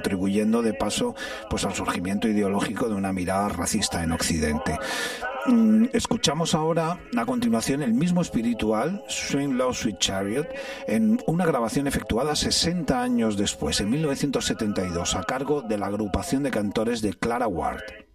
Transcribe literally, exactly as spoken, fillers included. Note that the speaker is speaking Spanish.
contribuyendo de paso pues al surgimiento ideológico de una mirada racista en Occidente. Escuchamos ahora a continuación el mismo espiritual, Swing Low Sweet Chariot, en una grabación efectuada sesenta años después, en mil novecientos setenta y dos, a cargo de la agrupación de cantores de Clara Ward.